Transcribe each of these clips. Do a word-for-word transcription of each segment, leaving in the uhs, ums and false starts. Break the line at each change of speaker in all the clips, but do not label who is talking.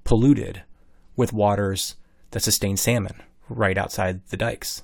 polluted with waters that sustain salmon right outside the dikes.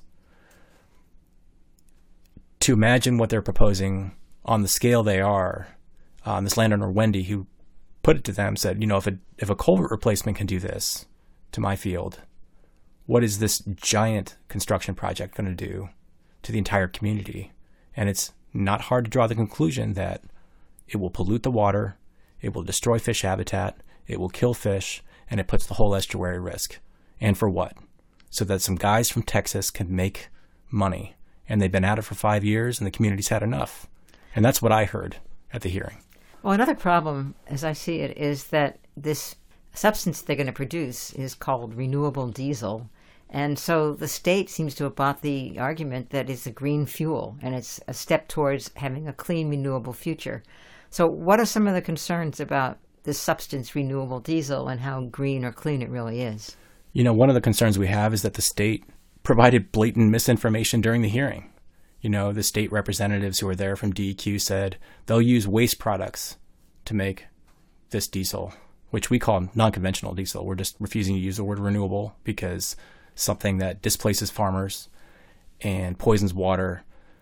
To imagine what they're proposing on the scale they are, um, this landowner, Wendy, who put it to them, said, you know, if a, if a culvert replacement can do this to my field, what is this giant construction project going to do to the entire community? And it's not hard to draw the conclusion that it will pollute the water, it will destroy fish habitat, it will kill fish, and it puts the whole estuary at risk. And for what? So that some guys from Texas can make money. And they've been at it for five years, and the community's had enough. And that's what I heard at the hearing.
Well, another problem, as I see it, is that this substance they're going to produce is called renewable diesel. And so the state seems to have bought the argument that it's a green fuel, and it's a step towards having a clean, renewable future. So what are some of the concerns about this substance, renewable diesel, and how green or clean it really is?
You know, one of the concerns we have is that the state provided blatant misinformation during the hearing. You know, the state representatives who were there from D E Q said they'll use waste products to make this diesel, which we call non-conventional diesel. We're just refusing to use the word renewable because something that displaces farmers and poisons water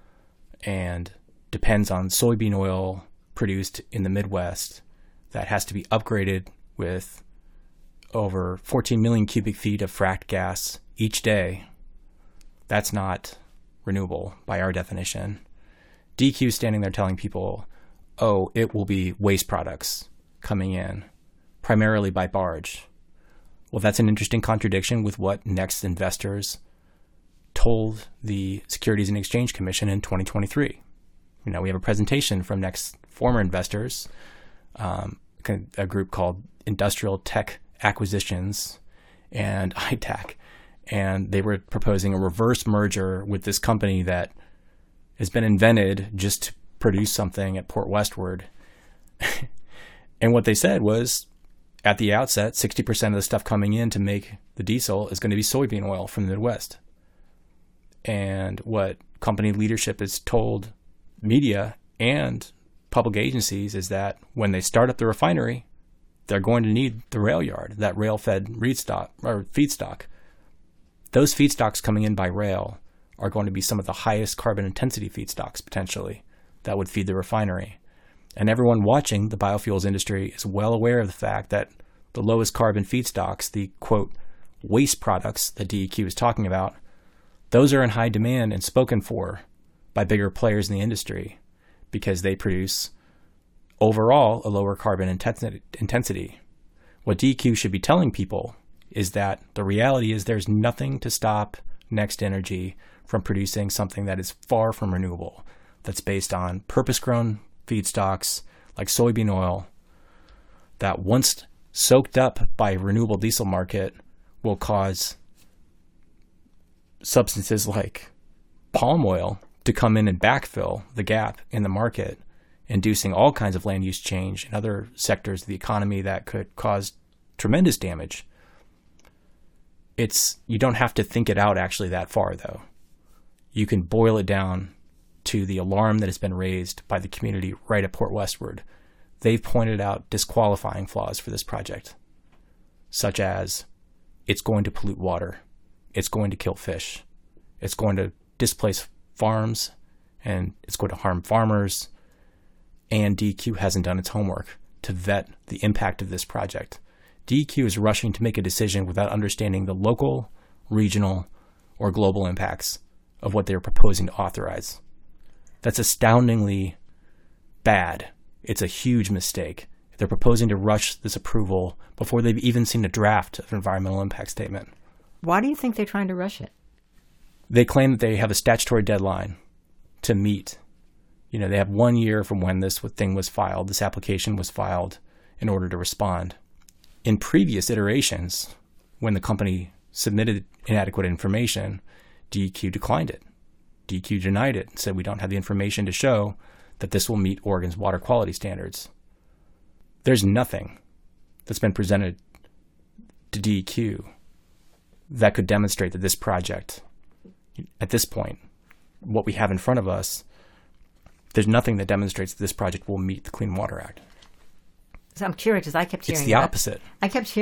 and depends on soybean oil produced in the Midwest that has to be upgraded with over fourteen million cubic feet of fracked gas each day. That's not renewable by our definition. D Q is standing there telling people, oh, it will be waste products coming in, primarily by barge. Well, that's an interesting contradiction with what Next investors told the Securities and Exchange Commission in twenty twenty-three. You know, we have a presentation from Next former investors, um, a group called Industrial Tech Acquisitions and I TAC. And they were proposing a reverse merger with this company that has been invented just to produce something at Port Westward. And what they said was, at the outset, sixty percent of the stuff coming in to make the diesel is going to be soybean oil from the Midwest. And what company leadership has told media and public agencies is that when they start up the refinery, they're going to need the rail yard, that rail-fed feedstock, or feedstock. Those feedstocks coming in by rail are going to be some of the highest carbon intensity feedstocks, potentially, that would feed the refinery. And everyone watching the biofuels industry is well aware of the fact that the lowest carbon feedstocks, the, quote, waste products that D E Q is talking about, those are in high demand and spoken for by bigger players in the industry because they produce, overall, a lower carbon intensity. What D E Q should be telling people is that the reality is there's nothing to stop Next Energy from producing something that is far from renewable, that's based on purpose-grown feedstocks like soybean oil that once soaked up by a renewable diesel market will cause substances like palm oil to come in and backfill the gap in the market, inducing all kinds of land use change in other sectors of the economy that could cause tremendous damage. It's, you don't have to think it out actually that far, though. You can boil it down to the alarm that has been raised by the community right at Port Westward. They've pointed out disqualifying flaws for this project, such as it's going to pollute water, it's going to kill fish, it's going to displace farms, and it's going to harm farmers, and D E Q hasn't done its homework to vet the impact of this project. D E Q is rushing to make a decision without understanding the local, regional, or global impacts of what they're proposing to authorize. That's astoundingly bad. It's a huge mistake. They're proposing to rush this approval before they've even seen a draft of an environmental impact statement.
Why do you think they're trying to rush it?
They claim that they have a statutory deadline to meet. You know, they have one year from when this thing was filed, this application was filed, in order to respond. In previous iterations, when the company submitted inadequate information, D E Q declined it. D E Q denied it and said we don't have the information to show that this will meet Oregon's water quality standards. There's nothing that's been presented to D E Q that could demonstrate that this project, at this point, what we have in front of us, there's nothing that demonstrates that this project will meet the Clean Water Act.
So I'm curious because I kept hearing
It's the
about,
opposite.
I kept hearing